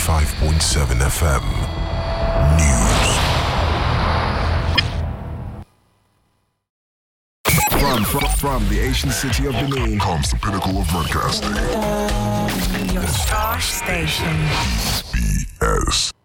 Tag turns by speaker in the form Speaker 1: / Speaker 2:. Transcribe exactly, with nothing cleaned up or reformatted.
Speaker 1: ninety-five point seven F M. News.
Speaker 2: From, from, from the ancient city of Benin
Speaker 1: comes the pinnacle of broadcasting.
Speaker 3: Your star station.
Speaker 1: B S.